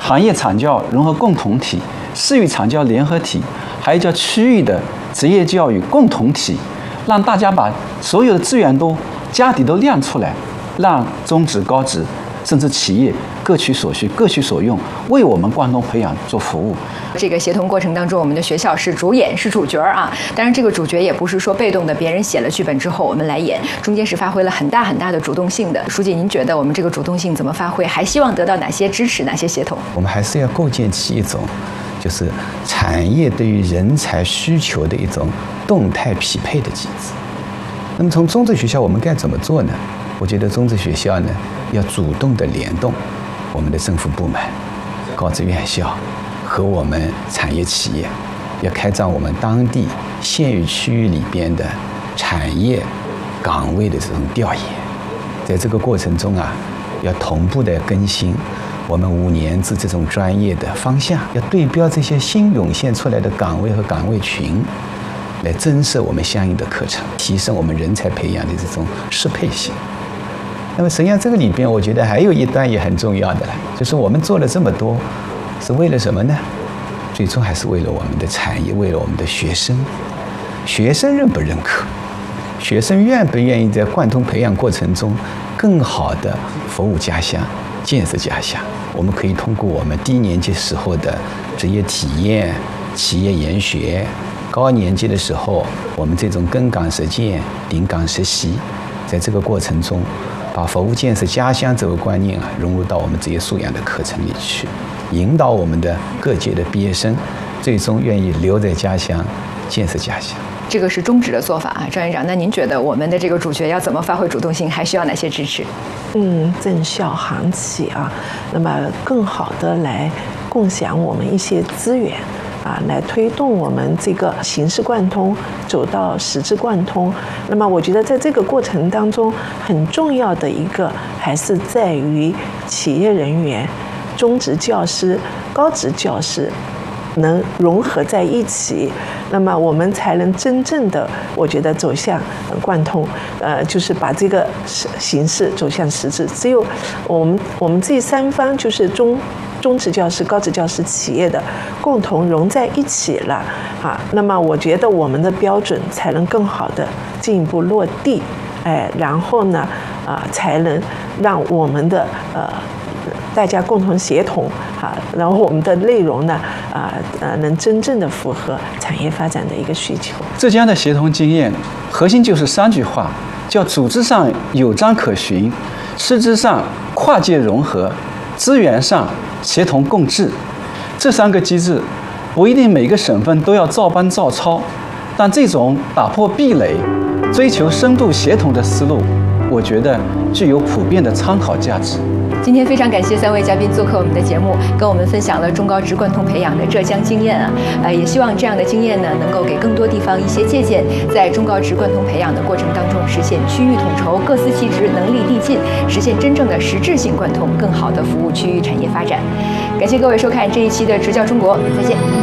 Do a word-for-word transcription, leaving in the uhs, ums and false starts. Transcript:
行业产教融合共同体、市域产教联合体，还有叫区域的职业教育共同体，让大家把所有的资源都家底都亮出来，让中职、高职甚至企业各取所需、各取所用，为我们贯通培养做服务。 这个协同过程当中，我们的学校是主演，是主角啊。当然，这个主角也不是说被动的，别人写了剧本之后我们来演，中间是发挥了很大很大的主动性的。书记，您觉得我们这个主动性怎么发挥？还希望得到哪些支持、哪些协同？ 我们还是要构建起一种，就是产业对于人才需求的一种动态匹配的机制。那么从中职学校我们该怎么做呢？我觉得中职学校呢要主动的联动我们的政府部门、高职院校和我们产业企业，要开展我们当地县域区域里边的产业岗位的这种调研。在这个过程中啊，要同步的更新我们五年制这种专业的方向，要对标这些新涌现出来的岗位和岗位群，来增设我们相应的课程，提升我们人才培养的这种适配性。那么实际上这个里边我觉得还有一段也很重要的了，就是我们做了这么多是为了什么呢？最终还是为了我们的产业，为了我们的学生。学生认不认可？学生愿不愿意在贯通培养过程中更好的服务家乡、建设家乡？我们可以通过我们低年级时候的职业体验、企业研学，高年级的时候我们这种跟岗实践、临岗实习，在这个过程中把服务建设家乡这个观念啊融入到我们职业素养的课程里去，引导我们的各界的毕业生最终愿意留在家乡建设家乡。 这个是中职的做法啊，张院长，那您觉得我们的这个主角要怎么发挥主动性，还需要哪些支持？ 嗯，政校行企啊，那么更好的来共享我们一些资源啊，来推动我们这个形式贯通走到实质贯通。那么我觉得在这个过程当中，很重要的一个还是在于企业人员、中职教师、高职教师能融合在一起，那么我们才能真正的，我觉得走向贯通，呃，就是把这个形式走向实质。只有我们我们这三方，就是中中职教师、高职教师、企业的共同融在一起了啊，那么我觉得我们的标准才能更好的进一步落地，哎，然后呢，啊、呃，才能让我们的呃。大家共同协同啊，然后我们的内容呢，啊呃，能真正的符合产业发展的一个需求。 浙江的协同经验核心就是三句话，叫组织上有章可循，师资上跨界融合，资源上协同共治。这三个机制不一定每个省份都要照搬照抄，但这种打破壁垒、追求深度协同的思路，我觉得具有普遍的参考价值。 今天非常感谢三位嘉宾做客我们的节目，跟我们分享了中高职贯通培养的浙江经验啊，呃，也希望这样的经验呢，能够给更多地方一些借鉴，在中高职贯通培养的过程当中，实现区域统筹、各司其职、能力递进，实现真正的实质性贯通，更好的服务区域产业发展。感谢各位收看这一期的执教中国，再见。